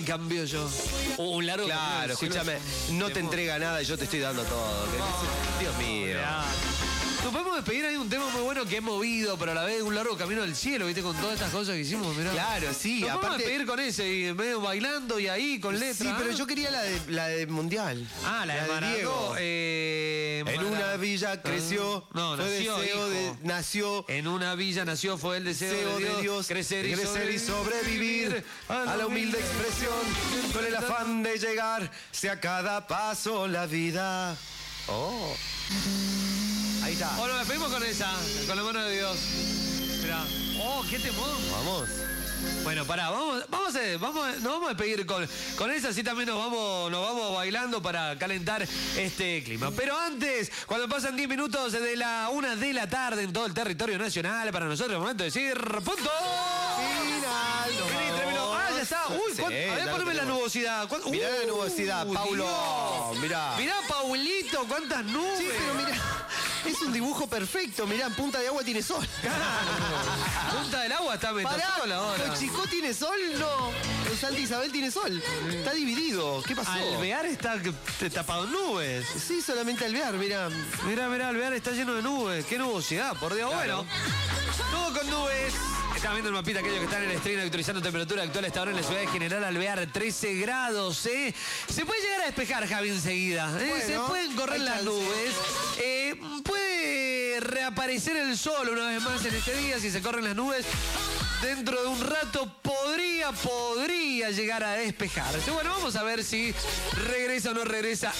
cambio yo. Un largo Claro, camino del cielo. escúchame, no te entrega nada y yo te estoy dando todo. Dios mío. Mirá. Nos podemos despedir, hay un tema muy bueno que he movido, pero a la vez un largo camino del cielo, ¿viste? Con todas estas cosas que hicimos, mirá. Claro, sí, Nos podemos aparte. despedir con ese, y medio bailando y ahí, con letra. Sí, pero ¿ah? yo quería la de Mundial. Ah, la de Maradó. En una villa creció. No, fue nació, deseo hijo. nació. En una villa nació, fue el deseo de Dios crecer y sobrevivir a la humilde expresión, con el afán de llegar, sea cada paso la vida. Oh. Ahí está. Oh, nos despedimos con esa, con la mano de Dios. Mirá. Oh, qué temor. Vamos. Bueno, pará, nos vamos a despedir con esa, así también nos vamos bailando para calentar este clima. Pero antes, cuando pasan 10 minutos de la 1 de la tarde en todo el territorio nacional, para nosotros es momento de decir ¡punto! Final. Vení, trémelo. Ah, ya está. Uy, Sí, a ver, ya lo poneme la tenemos. nubosidad. Mirá la nubosidad, Paulo. Dios. Mirá. Mirá, Paulito, cuántas nubes. Sí, pero mirá, es un dibujo perfecto. Mirá, en Punta de Agua tiene sol. Punta del Agua está metasola ahora. ¿Cochicó tiene sol? No. En Santa Isabel tiene sol. Está dividido. ¿Qué pasó? Alvear está tapado en nubes. Sí, solamente Alvear, mirá. Mirá, Alvear está lleno de nubes. Qué nubosidad, por Dios. Claro. Bueno, todo con nubes. Están viendo el mapita, aquellos que están en el stream actualizando temperatura actual a esta hora en la ciudad de General Alvear, 13 grados, ¿eh? Se puede llegar a despejar, Javi, enseguida. Bueno, se pueden correr hay las chance. nubes. Puede reaparecer el sol una vez más en este día si se corren las nubes. Dentro de un rato podría llegar a despejarse. Bueno, vamos a ver si regresa o no regresa